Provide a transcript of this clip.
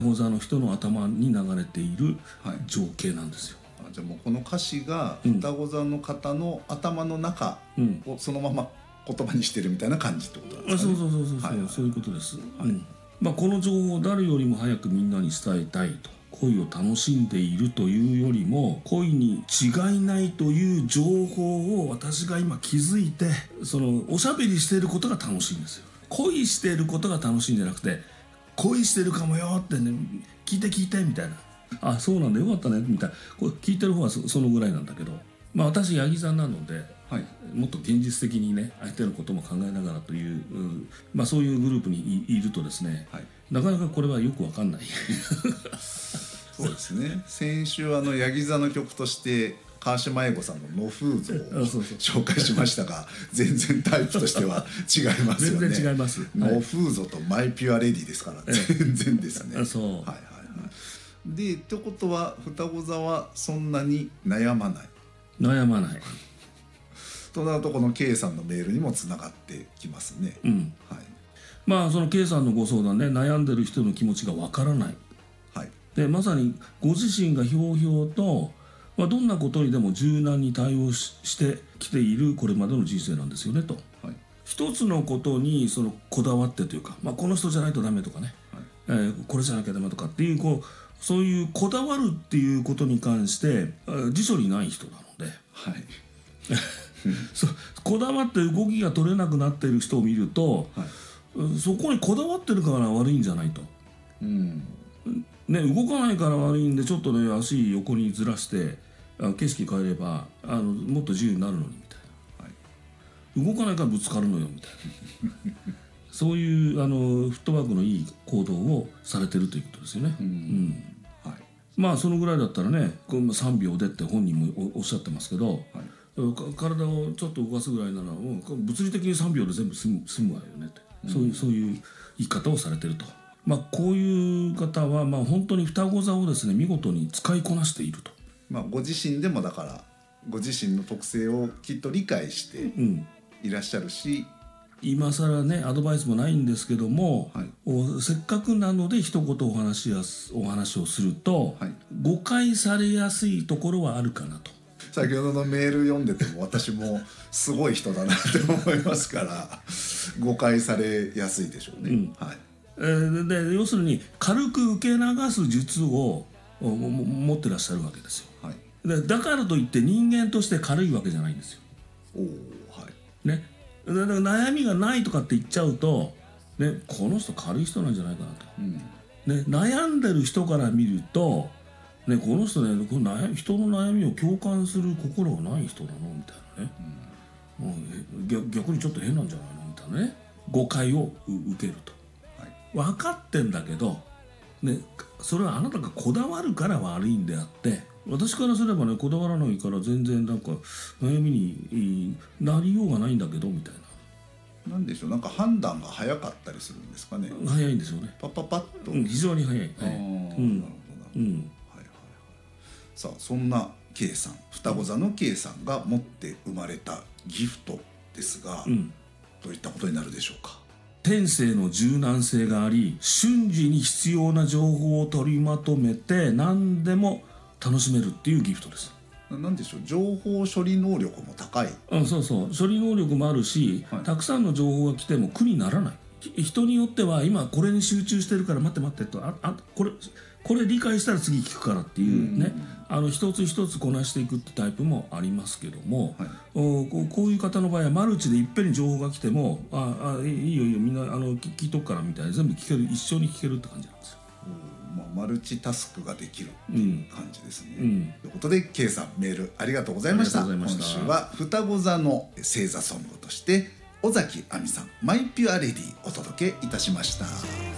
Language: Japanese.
双子座の人の頭に流れている情景なんですよ。 じゃあもうこの歌詞が双子座の方の頭の中をそのまま言葉にしてるみたいな感じってことなんですかね。 そういうことです。この情報を誰よりも早くみんなに伝えたいと、恋を楽しんでいるというよりも恋に違いないという情報を私が今気づいて、おしゃべりしていることが楽しいんですよ。恋していることが楽しいんじゃなくて、恋してるかもよってね、聞いてみたいな、あ、そうなんだよかったねみたいな、これ聞いてる方はそのぐらいなんだけど、私ヤギ座なので、もっと現実的にね相手のことも考えながらという、そういうグループにいるとですね、なかなかこれはよくわかんないそうですね。先週ヤギ座の曲として川島英語さんの「野風像」を紹介しましたが、全然タイプとしては違いますよね。 全然違います。 野風像とマイピュアレディですから、全然ですね。でってことは双子座はそんなに悩まないとなると、この K さんのメールにもつながってきますね。 その K さんのご相談ね、悩んでる人の気持ちがわからない、でまさにご自身がひょうひょうと、どんなことにでも柔軟に対応してきているこれまでの人生なんですよねと、一つのことにこだわってというか、この人じゃないとダメとかね、これじゃなきゃダメとかっていう、そういうこだわるっていうことに関して辞書にない人なので、こだわって動きが取れなくなっている人を見ると、そこにこだわってるから悪いんじゃないと、動かないから悪いんで、ちょっとね足横にずらして景色変えればもっと自由になるのにみたいな、動かないからぶつかるのよみたいなそういうフットワークのいい行動をされてるということですよね。そのぐらいだったらね、3秒でって本人もおっしゃってますけど、体をちょっと動かすぐらいなら物理的に3秒で全部済むわよねって、そういう言い方をされてると。こういう方は本当に双子座をですね見事に使いこなしていると。 ご自身でもだからご自身の特性をきっと理解していらっしゃるし、 今更ねアドバイスもないんですけども、せっかくなので一言お話をすると、誤解されやすいところはあるかなと。 先ほどのメール読んでても私もすごい人だなって思いますから誤解されやすいでしょうね。 で要するに軽く受け流す術を持ってらっしゃるわけですよ。だからといって人間として軽いわけじゃないんですよ。だから悩みがないとかって言っちゃうと、この人軽い人なんじゃないかなと、悩んでる人から見ると、この人ね人の悩みを共感する心がない人なのみたいなね、逆にちょっと変なんじゃないのみたいなね、誤解を受けると、分かってんだけど、それはあなたがこだわるから悪いんであって、私からすればねこだわらないから全然悩みになりようがないんだけどみたいな。 なんでしょう、判断が早かったりするんですかね。 早いんですよね。 パッと、 非常に早い。なるほど。 さあそんな K さん、双子座の K さんが持って生まれたギフトですが、どういったことになるでしょうか。 天性の柔軟性があり、瞬時に必要な情報を取りまとめて何でも楽しめるっていうギフトです。 なんでしょう、情報処理能力も高い。 処理能力もあるし、たくさんの情報が来ても苦にならない。人によっては今これに集中してるから待ってと、これ理解したら次聞くからっていうね、一つ一つこなしていくってタイプもありますけども、こういう方の場合はマルチでいっぺんに情報が来てもいいよみんな聞いとくからみたいな、全部聞ける、一緒に聞けるって感じなんですよ。 マルチタスクができるっていう感じですね。ということで K さんメールありがとうございました。今週は双子座の星座ソングとして尾崎亜美さんマイピュアレディお届けいたしました。